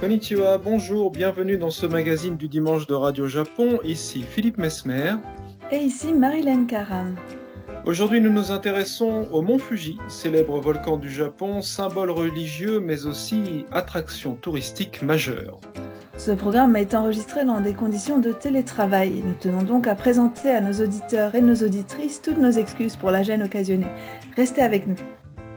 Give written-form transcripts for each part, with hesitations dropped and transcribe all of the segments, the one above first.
Konnichiwa, bonjour, bienvenue dans ce magazine du dimanche de Radio Japon. Ici Philippe Mesmer. Et ici Marilyn Karam. Aujourd'hui, nous nous intéressons au mont Fuji, célèbre volcan du Japon, symbole religieux mais aussi attraction touristique majeure. Ce programme est enregistré dans des conditions de télétravail. Nous tenons donc à présenter à nos auditeurs et nos auditrices toutes nos excuses pour la gêne occasionnée. Restez avec nous.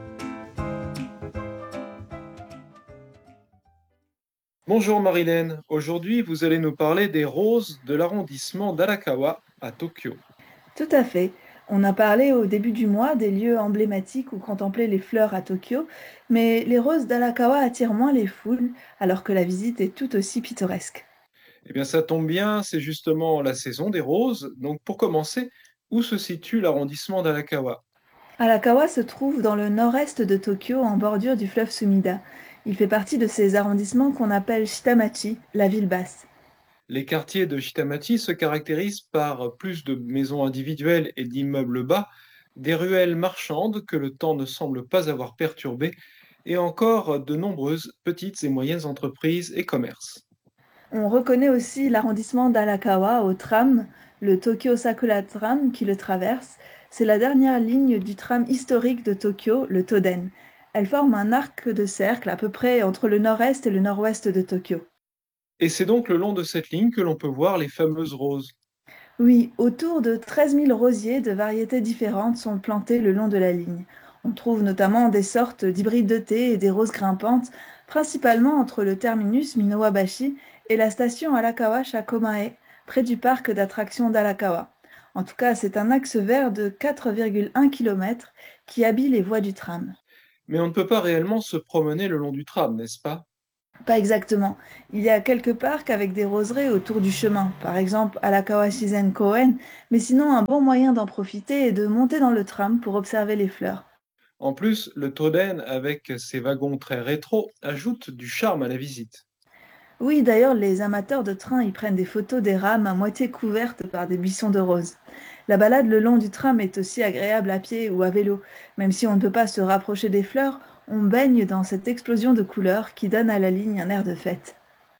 Bonjour Marilyn, aujourd'hui vous allez nous parler des roses de l'arrondissement d'Arakawa à Tokyo. Tout à fait. On a parlé au début du mois des lieux emblématiques où contempler les fleurs à Tokyo, mais les roses d'Arakawa attirent moins les foules, alors que la visite est tout aussi pittoresque. Eh bien ça tombe bien, c'est justement la saison des roses. Donc pour commencer, où se situe l'arrondissement d'Arakawa? Arakawa se trouve dans le nord-est de Tokyo, en bordure du fleuve Sumida. Il fait partie de ces arrondissements qu'on appelle Shitamachi, la ville basse. Les quartiers de Shitamachi se caractérisent par plus de maisons individuelles et d'immeubles bas, des ruelles marchandes que le temps ne semble pas avoir perturbées, et encore de nombreuses petites et moyennes entreprises et commerces. On reconnaît aussi l'arrondissement d'Arakawa au tram, le Tokyo Sakura Tram qui le traverse. C'est la dernière ligne du tram historique de Tokyo, le Toden. Elle forme un arc de cercle à peu près entre le nord-est et le nord-ouest de Tokyo. Et c'est donc le long de cette ligne que l'on peut voir les fameuses roses. Oui, autour de 13 000 rosiers de variétés différentes sont plantés le long de la ligne. On trouve notamment des sortes d'hybrides de thé et des roses grimpantes, principalement entre le terminus Minowabashi et la station Arakawa Shakomae, près du parc d'attractions d'Arakawa. En tout cas, c'est un axe vert de 4,1 km qui habille les voies du tram. Mais on ne peut pas réellement se promener le long du tram, n'est-ce pas? Pas exactement. Il y a quelques parcs avec des roseraies autour du chemin, par exemple à la Kawashizen Koen, mais sinon un bon moyen d'en profiter est de monter dans le tram pour observer les fleurs. En plus, le Toden, avec ses wagons très rétro, ajoute du charme à la visite. Oui, d'ailleurs, les amateurs de train y prennent des photos des rames à moitié couvertes par des buissons de roses. La balade le long du tram est aussi agréable à pied ou à vélo. Même si on ne peut pas se rapprocher des fleurs, on baigne dans cette explosion de couleurs qui donne à la ligne un air de fête.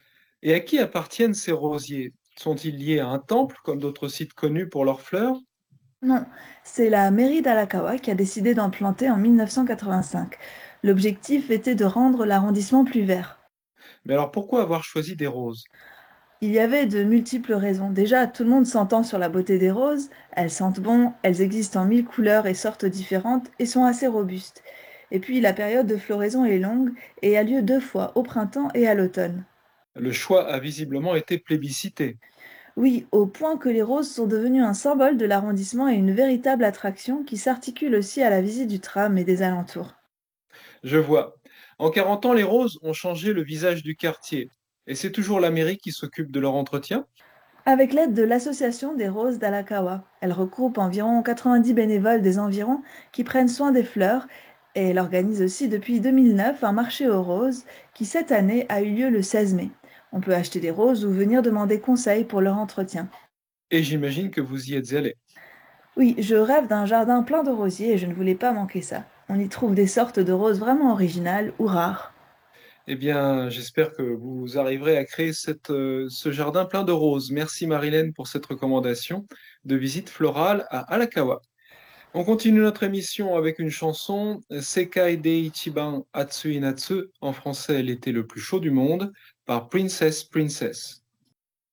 Et à qui appartiennent ces rosiers? Sont-ils liés à un temple, comme d'autres sites connus pour leurs fleurs? Non, c'est la mairie d'Arakawa qui a décidé d'en planter en 1985. L'objectif était de rendre l'arrondissement plus vert. Mais alors pourquoi avoir choisi des roses? Il y avait de multiples raisons. Déjà, tout le monde s'entend sur la beauté des roses. Elles sentent bon, elles existent en 1000 couleurs et sortes différentes et sont assez robustes. Et puis, la période de floraison est longue et a lieu 2 fois, au printemps et à l'automne. Le choix a visiblement été plébiscité. Oui, au point que les roses sont devenues un symbole de l'arrondissement et une véritable attraction qui s'articule aussi à la visite du tram et des alentours. Je vois. En 40 ans, les roses ont changé le visage du quartier. Et c'est toujours la mairie qui s'occupe de leur entretien? Avec l'aide de l'Association des Roses d'Arakawa, elle regroupe environ 90 bénévoles des environs qui prennent soin des fleurs et elle organise aussi depuis 2009 un marché aux roses qui cette année a eu lieu le 16 mai. On peut acheter des roses ou venir demander conseil pour leur entretien. Et j'imagine que vous y êtes allé. Oui, je rêve d'un jardin plein de rosiers et je ne voulais pas manquer ça. On y trouve des sortes de roses vraiment originales ou rares. Eh bien, j'espère que vous arriverez à créer ce jardin plein de roses. Merci Marilène pour cette recommandation de visite florale à Alakawa. On continue notre émission avec une chanson, Sekai de Ichiban Atsui Natsu, en français l'été le plus chaud du monde, par Princess Princess.